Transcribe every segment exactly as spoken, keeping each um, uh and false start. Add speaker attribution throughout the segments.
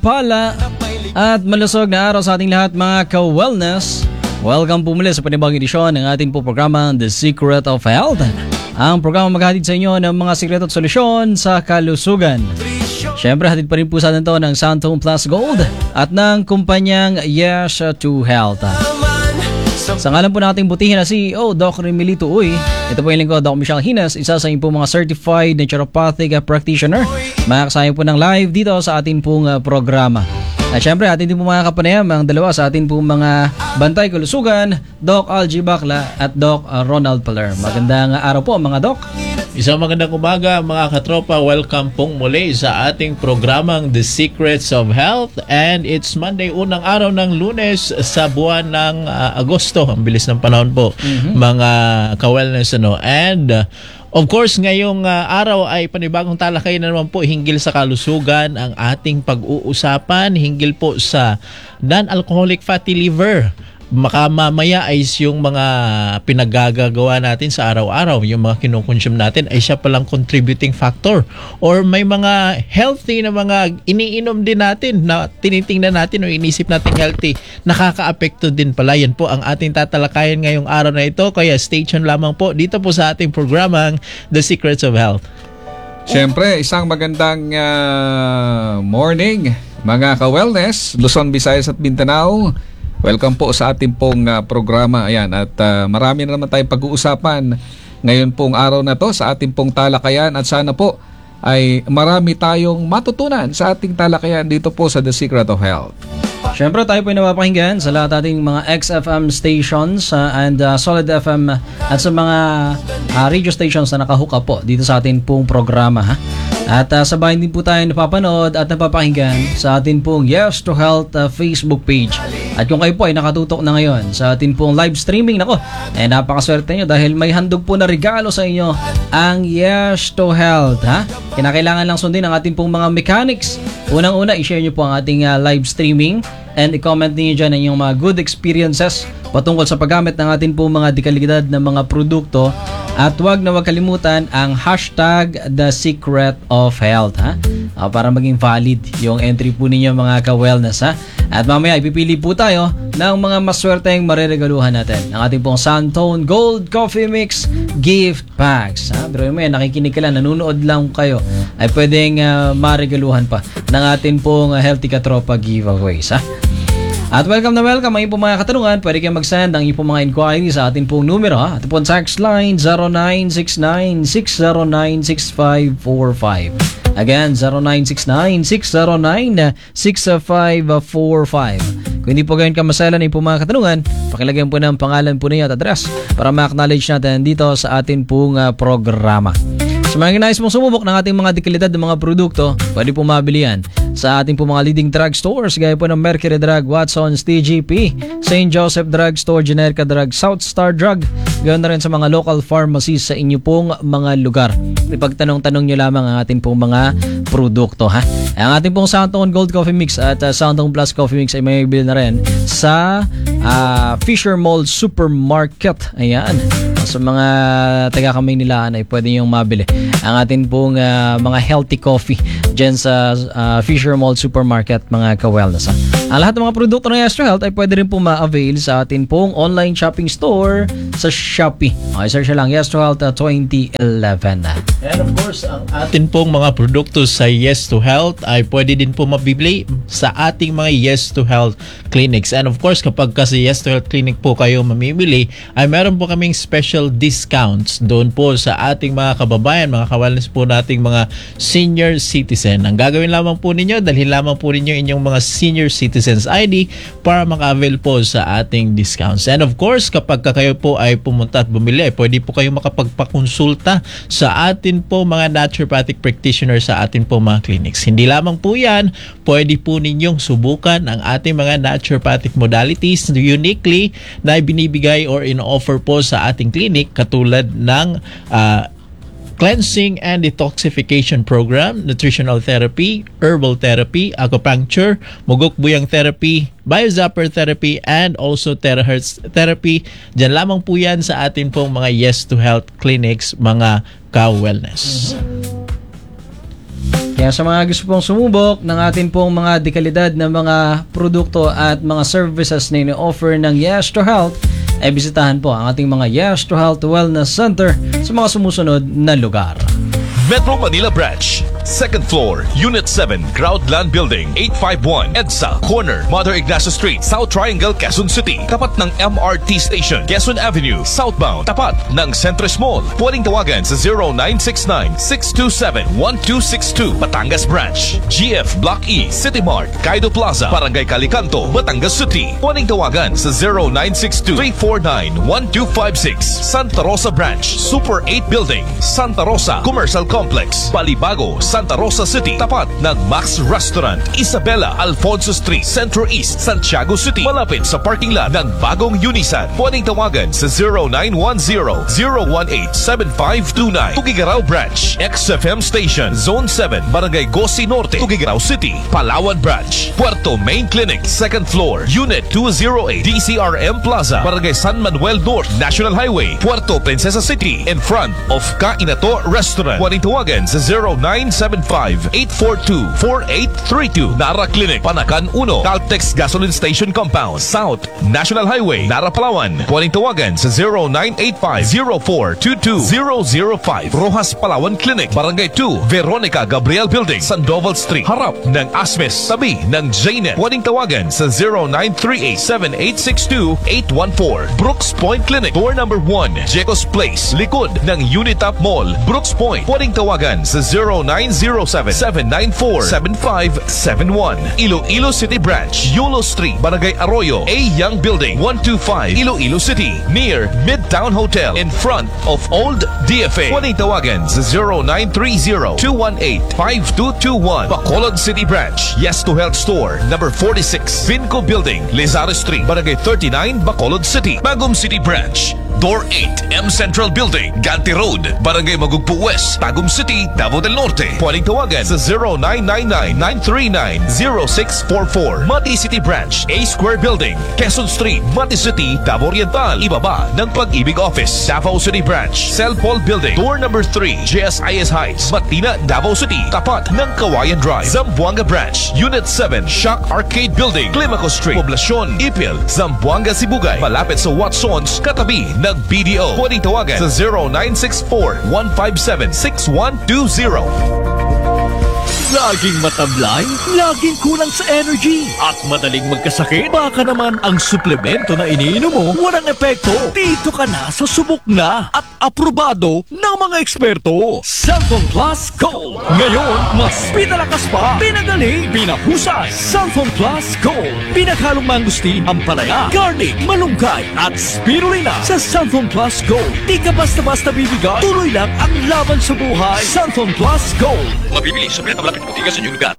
Speaker 1: mapagpala at malusog na araw sa ating lahat mga ka-wellness. Welcome po muli sa panibagong edisyon ng ating po programa The Secret of Health. Ang programa maghahatid sa inyo ng mga sikreto at solusyon sa kalusugan. Siyempre, hatid pa rin po sa atin ito ng Santone Plus Gold at ng kumpanyang Yes to Health. Sa ngalan po nating butihin na C E O, Doc Remilito Uy, ito po yung lingkod, Doc Michelle Hines, isa sa inyong po mga certified naturopathic practitioner. Makakasama po ng live dito sa ating pong programa. At syempre, atin din po mga kapanayam ang dalawa sa atin po mga bantay kalusugan, Doc Algie Bacla at Doc Ronald Paler. Magandang araw po mga Doc.
Speaker 2: Isang magandang umaga mga katropa. Welcome pong muli sa ating programang The Secrets of Health. And it's Monday, unang araw ng Lunes sa buwan ng uh, Agosto. Ang bilis ng panahon po, mm-hmm. mga ka-wellness. Ano? And uh, of course, ngayong uh, araw ay panibagong talakayan na naman po hinggil sa kalusugan ang ating pag-uusapan. Hinggil po sa non-alcoholic fatty liver. Maka mamaya ay yung mga pinaggagawa natin sa araw-araw, yung mga kinukonsume natin ay siya palang contributing factor. Or may mga healthy na mga iniinom din natin na tinitingnan natin o inisip natin healthy, nakaka-apekto din pala. Yan po ang ating tatalakayan ngayong araw na ito. Kaya stay tuned lamang po dito po sa ating programang The Secrets of Health.
Speaker 3: Siyempre, isang magandang uh, morning mga ka-wellness, Luzon, Visayas at Mindanao. Welcome po sa ating pong uh, programa. Ayan, at uh, marami na naman tayong pag-uusapan ngayon pong araw na to sa ating pong talakayan at sana po ay marami tayong matutunan sa ating talakayan dito po sa The Secret of Health.
Speaker 1: Siyempre tayo po ay napapakinggan sa lahat ating mga X F M stations uh, and uh, Solid F M at sa mga uh, radio stations na nakahook up po dito sa ating pong programa. Ha? At uh, sabay din po tayo napapanood at napapakinggan sa ating pong Yes to Health uh, Facebook page. At kung kayo po ay nakatutok na ngayon sa ating pong live streaming, nako, eh napakaswerte nyo dahil may handog po na regalo sa inyo ang Yes to Health. Ha? Kinakailangan lang sundin ang ating pong mga mechanics. Unang-una, i-share nyo po ang ating uh, live streaming and i-comment niyo dyan ang inyong mga good experiences patungkol sa paggamit ng ating pong mga dekalidad na mga produkto. At huwag na huwag kalimutan ang hashtag The Secret of Health, ha? Uh, para maging valid yung entry po ninyo mga ka-wellness, ha? At mamaya ipipili po tayo ng mga maswerteng mariregaluhan natin. Ang ating pong Santone Gold Coffee Mix Gift Packs, ha? Pero may nakikinig ka lang, nanonood lang kayo, ay pwedeng uh, mariregaluhan pa ng ating pong uh, Healthy Katropa giveaways, ha? At welcome na welcome ang iyong mga katanungan. Pwede kayong mag-send ang iyong mga inquiry sa ating pong numero, ha? At po text line zero nine six nine six zero nine six five four five. Again, zero nine six nine six zero nine six five four five. Kung hindi po gayon kamasalan ang iyong mga katanungan, pakilagyan po ng pangalan po niyo at address para ma-acknowledge natin dito sa ating pong uh, programa. Sa mga nais mong sumubok ng ating mga dekalidad ng mga produkto, pwede po mabili yan sa ating po mga leading drug stores gaya po ng Mercury Drug, Watson's, T G P, Saint Joseph Drug Store, Generica Drug, South Star Drug, gayon na rin sa mga local pharmacies sa inyo pong mga lugar. Ipagtanong-tanong nyo lamang ang ating pong mga produkto, ha? Ang ating pong Santone Gold Coffee Mix at uh, Santone Plus Coffee Mix ay may bili na rin sa uh, Fisher Mall Supermarket. Ayan. Sa mga taga-Kamaynilaan ay pwede yung mabili ang atin pong uh, mga healthy coffee dyan sa uh, Fisher Mall Supermarket mga ka-wellness. Ha? Ang lahat ng mga produkto ng Yes to Health ay pwede rin po ma-avail sa atin pong online shopping store sa Shopee. Okay, search lang Yes to Health uh, twenty eleven.
Speaker 2: And of course, ang atin pong mga produkto sa Yes to Health ay pwede din po mabibili sa ating mga Yes to Health clinics. And of course, kapag kasi Yes to Health clinic po kayo mamimili, ay meron po kaming special discounts doon po sa ating mga kababayan, mga ka-wellness po nating mga senior citizen. Ang gagawin lamang po ninyo, dalhin lamang po ninyo inyong mga senior citizens I D para maka-avail po sa ating discounts. And of course, kapag kayo po ay pumunta at bumili, ay pwede po kayo makapagpakonsulta sa atin po mga naturopathic practitioners sa atin po mga clinics. Hindi lamang po yan, pwede po ninyong subukan ang ating mga naturopathic modalities uniquely na binibigay or in-offer po sa ating clinic katulad ng uh, cleansing and detoxification program, nutritional therapy, herbal therapy, acupuncture, mugok buyang therapy, biozapper therapy, and also terahertz therapy. Diyan lamang po yan sa atin pong mga Yes to Health clinics, mga ka-wellness.
Speaker 1: Kaya sa mga gusto pong sumubok ng atin pong mga dekalidad na mga produkto at mga services na ini-offer ng Yes to Health, ay bisitahan po ang ating mga Yes to Health Wellness Center sa mga sumusunod na lugar.
Speaker 4: Metro Manila Branch, second floor, Unit seven, Groundland Building, eight five one, EDSA, corner, Mother Ignacio Street, South Triangle, Quezon City. Tapat ng M R T Station, Quezon Avenue, southbound. Tapat ng Centris Mall. Pwedeng tawagan sa zero nine six nine, six two seven, one two six two. Batangas Branch, G F Block E, City Mart, Kaido Plaza, Barangay Calicanto, Batangas City. Pwedeng tawagan sa zero nine six two, three four nine, one two five six. Santa Rosa Branch, Super eight Building, Santa Rosa Commercial Complex, Balibago, Santa Rosa City. Tapat ng Max Restaurant, Isabela, Alfonso Street, Centro East, Santiago City. Malapit sa parking lot ng bagong Unisan. Pwedeng tawagan sa zero nine one zero, zero one eight, seven five two nine. Tugigaraw Branch, X F M Station, Zone seven, Barangay Gosi Norte, Tugigaraw City. Palawan Branch, Puerto Main Clinic, second floor, Unit two oh eight, D C R M Plaza, Barangay San Manuel North, National Highway, Puerto Princesa City, in front of Kainato Restaurant. Pwedeng tawagan sa zero nine seven five, eight four two, four eight three two. Nara Clinic, Panakan one, Caltex Gasoline Station Compound, South National Highway, Nara, Palawan. Pwedeng tawagan sa zero nine eight five, zero four two two zero zero five. Rojas Palawan Clinic, Barangay two, Veronica Gabriel Building, Sandoval Street, harap ng Asmes, tabi ng J N E T. Pwedeng tawagan sa zero nine three eight, seven eight six two, eight one four. Brooks Point Clinic, door number one, Jecos Place, likod ng Unitap Mall, Brooks Point. Pwedeng tawagan sa zero nine zero seven, seven nine four, seven five seven one. Iloilo City Branch, Yulo Street, Barangay Arroyo, A Young Building, one two five, Iloilo City, near Midtown Hotel, in front of Old D F A. Pwedeng tawagan sa zero nine three zero, two one eight, five two two one. Bacolod City Branch, Yes to Health Store, number forty-six, Vinco Building, Lizares Street, Barangay thirty-nine, Bacolod City. Bagum City Branch, Door eight, M Central Building, Ganti Road, Barangay Magugpo West, Tagum City, Davao del Norte. Pwedeng tawagan sa zero nine nine nine, nine three nine, zero six four four. Mati City Branch, A Square Building, Quezon Street, Mati City, Davao Oriental. Ibaba ng Pag-ibig Office, Davao City Branch, Cell Paul Building, door number three, J S I S Heights, Matina, Davao City. Tapat ng Kawayan Drive, Zamboanga Branch, Unit seven, Shock Arcade Building, Climaco Street, Poblacion, Ipil, Zamboanga, Sibugay. Malapit sa Watsons, katabi ng B D O. Pwedeng tawagan sa zero nine six four, one five seven, six one two zero.
Speaker 5: Laging matablay, laging kulang sa energy, at madaling magkasakit. Baka naman ang suplemento na iniinom mo walang epekto. Dito ka na sa subok na at aprobado ng mga eksperto. Cellphone Plus Gold. Ngayon, mas pinalakas pa, pinagaling, pinahusay. Cellphone Plus Gold. Pinaghalong mangustin, ampalaya, garlic, malunggay, at spirulina. Sa Cellphone Plus Gold, di ka basta-basta bibigay. Tuloy lang ang laban sa buhay. Cellphone Plus Gold. Mabibili sa Beta Malapit Butigas sa inyong lugar.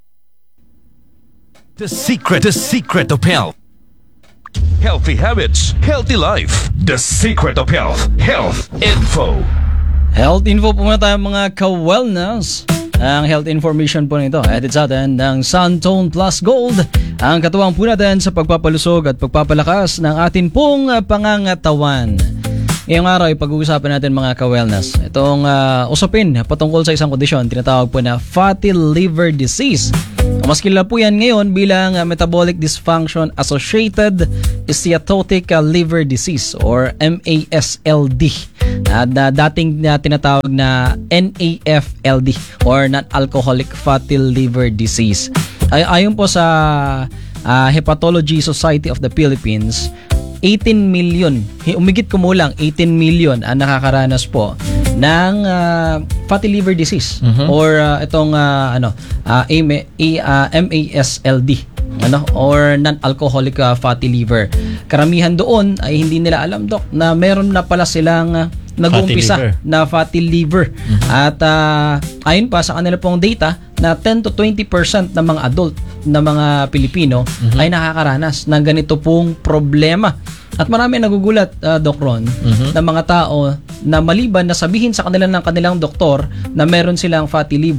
Speaker 4: The secret, the secret of health. Healthy habits, healthy life. The secret of health, health info.
Speaker 1: Health info po muna tayo mga ka-wellness. Ang health information po nito, edit sa atin ng Suntone Plus Gold. Ang katuwang po natin sa pagpapalusog at pagpapalakas ng atin pong uh, pangangatawan. Ngayong araw, ipag-uusapan natin mga ka-wellness. Itong uh, usapin patungkol sa isang kondisyon, tinatawag po na fatty liver disease. Mas kilala po yan ngayon bilang uh, metabolic dysfunction associated steatotic uh, liver disease or M A S L D. At uh, dating uh, tinatawag na N A F L D or non-alcoholic fatty liver disease. Ay ayon po sa uh, Hepatology Society of the Philippines, eighteen million, umigit kumulang eighteen million ang nakakaranas po ng uh, fatty liver disease mm-hmm. or uh, itong uh, ano uh, M A S L D ano or non-alcoholic uh, fatty liver. Karamihan doon ay hindi nila alam, Dok, na meron na pala silang uh, nag-uumpisa na fatty liver. Mm-hmm. At uh, ayon pa sa kanila pong data na ten to twenty percent ng mga adult na mga Pilipino mm-hmm. ay nakakaranas ng ganito pong problema. At marami nagugulat, uh, Doc Ron, mm-hmm. ng mga tao na maliban na sabihin sa kanila ng kanilang doktor na meron silang fatty liver,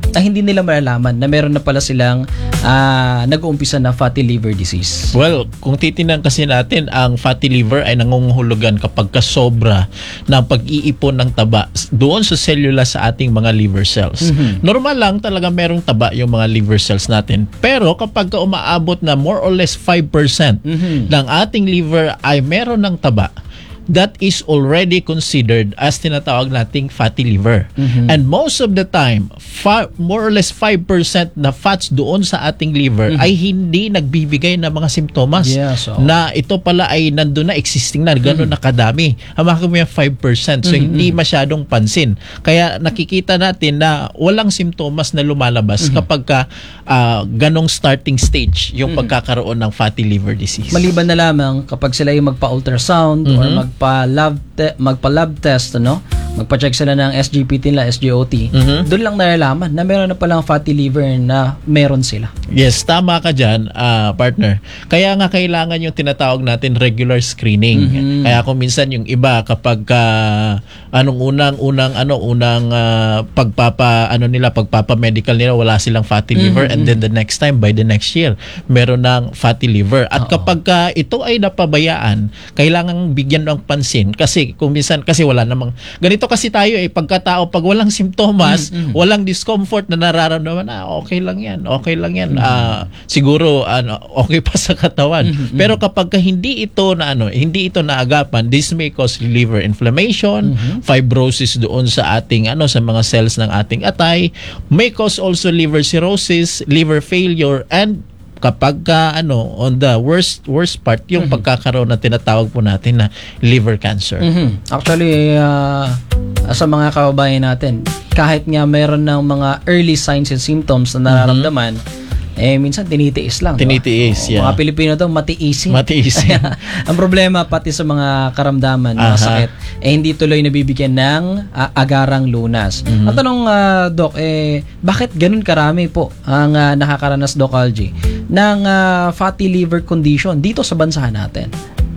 Speaker 1: na hindi nila malalaman na meron na pala silang uh, nag-uumpisa na fatty liver disease?
Speaker 2: Well, kung titingnan kasi natin, ang fatty liver ay nangunguhulugan kapag kasobra ng pag-iipon ng taba doon sa selula sa ating mga liver cells. Mm-hmm. Normal lang talaga merong taba yung mga liver cells natin. Pero kapag ka umaabot na more or less five percent mm-hmm. ng ating liver ay meron ng taba, that is already considered as tinatawag nating fatty liver. Mm-hmm. And most of the time, fa- more or less five percent na fats doon sa ating liver mm-hmm. ay hindi nagbibigay ng mga simptomas
Speaker 1: yeah, so.
Speaker 2: na ito pala ay nandun na, existing na, gano'n mm-hmm. na kadami. Hawakan mo yung five percent. So, mm-hmm. hindi masyadong pansin. Kaya nakikita natin na walang simptomas na lumalabas mm-hmm. kapag ka uh, ganong starting stage yung mm-hmm. pagkakaroon ng fatty liver disease.
Speaker 1: Maliban na lamang kapag sila yung magpa-ultrasound mm-hmm. or mag magpa-lab te- magpa-lab test, ano? Magpa-check sila ng S G P T nila, S G O T. Mm-hmm. Doon lang nalalaman na meron na palang fatty liver na meron sila.
Speaker 2: Yes, tama ka dyan, uh, partner. Kaya nga kailangan yung tinatawag natin regular screening. Mm-hmm. Kaya kung minsan yung iba kapag uh, anong unang unang ano unang uh, pagpapa ano nila pagpapa medical nila wala silang fatty liver mm-hmm. and then the next time by the next year meron ng fatty liver. At Uh-oh. kapag uh, ito ay napabayaan, kailangan bigyan ng pansin kasi kung minsan kasi wala namang ganito kasi tayo eh pagkatao pag walang simptomas, mm-hmm. walang discomfort na nararamdaman, ah, okay lang yan, okay lang yan. Mm-hmm. Uh, siguro ano, okay pa sa katawan. Mm-hmm. Pero kapag hindi ito na ano, hindi ito naagapan, this may cause liver inflammation, mm-hmm. fibrosis doon sa ating ano sa mga cells ng ating atay, may cause also liver cirrhosis, liver failure, and kapag ka, ano on the worst worst part yung mm-hmm. pagkakaroon na tinatawag po natin na liver cancer.
Speaker 1: Mm-hmm. Actually uh, sa mga kababayan natin, kahit nga meron ng mga early signs and symptoms na nararamdaman, mm-hmm. eh minsan tinitiis lang.
Speaker 2: Tinitiis,
Speaker 1: diba?
Speaker 2: yeah.
Speaker 1: Mga Pilipino daw matiisin.
Speaker 2: Matiisin.
Speaker 1: Ang problema pati sa mga karamdaman, mga sakit, eh hindi tuloy nabibigyan ng uh, agarang lunas. Mm-hmm. Ang tanong, uh, Doc, eh bakit ganun karami po ang uh, nakakaranas, Doc Algie, ng uh, fatty liver condition dito sa bansa natin?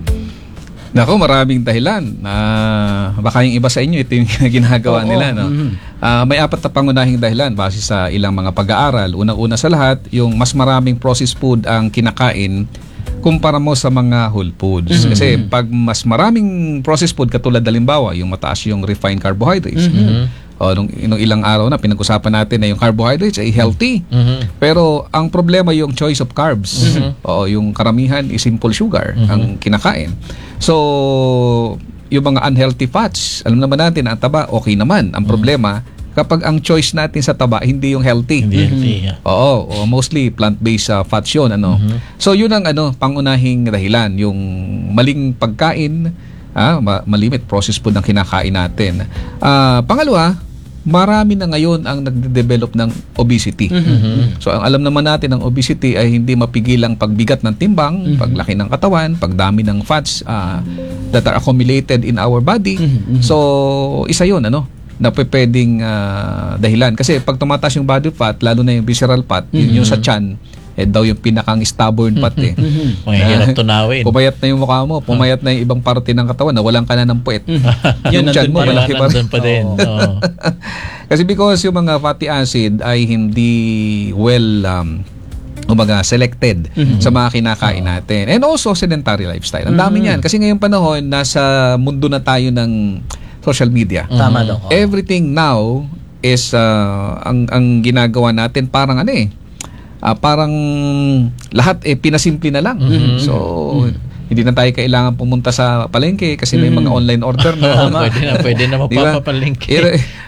Speaker 3: Nako, maraming dahilan. Uh, baka yung iba sa inyo, ito yung ginagawa
Speaker 1: Oo,
Speaker 3: nila. No?
Speaker 1: Mm-hmm.
Speaker 3: Uh, may apat na pangunahing dahilan base sa ilang mga pag-aaral. Unang-una sa lahat, yung mas maraming processed food ang kinakain kumpara mo sa mga whole foods. Mm-hmm. Kasi pag mas maraming processed food, katulad halimbawa, yung mataas yung refined carbohydrates. Mm-hmm. O, nung, nung ilang araw na pinag-usapan natin na yung carbohydrates ay healthy. Mm-hmm. Pero ang problema yung choice of carbs. Mm-hmm. O, yung karamihan is simple sugar mm-hmm. ang kinakain. So, yung mga unhealthy fats, alam naman natin ang taba, okay naman. Ang problema, kapag ang choice natin sa taba, hindi yung healthy.
Speaker 2: Hindi healthy, yeah.
Speaker 3: Oo, o mostly plant-based uh, fats yun. Ano? Mm-hmm. So, yun ang ano, pangunahing dahilan. Yung maling pagkain, ah, malimit process food ng kinakain natin. Uh, pangalawa, marami na ngayon ang nagde-develop ng obesity. Mm-hmm. So, ang alam naman natin ng obesity ay hindi mapigilang pagbigat ng timbang, mm-hmm. paglaki ng katawan, pagdami ng fats uh, that are accumulated in our body. Mm-hmm. So, isa yun, ano, na pwedeng uh, dahilan. Kasi pag tumataas yung body fat, lalo na yung visceral fat, mm-hmm. yun yung sa tiyan, eh daw yung pinakang stubborn fat eh.
Speaker 2: Mm-hmm. May hirap tunawin.
Speaker 3: Pumayat na yung mukha mo, pumayat na yung ibang parte ng katawan, nawalan ka na ng puwet.
Speaker 1: Yun,
Speaker 3: yung tiyan mo, malaki pa rin.
Speaker 2: Pa din. Oh.
Speaker 3: Kasi because yung mga fatty acid ay hindi well um, umaga selected mm-hmm. sa mga kinakain natin. And also sedentary lifestyle. Ang dami niyan. Kasi ngayong panahon, nasa mundo na tayo ng social media.
Speaker 1: Mm-hmm. Tama daw.
Speaker 3: Everything now is uh, ang ang ginagawa natin parang ano eh, uh, parang lahat eh pinasimple na lang. Mm-hmm. So mm-hmm. hindi na tayo kailangan pumunta sa palengke kasi may mga online order na.
Speaker 2: pwede na, pwede na magpapapalengke.
Speaker 3: Diba?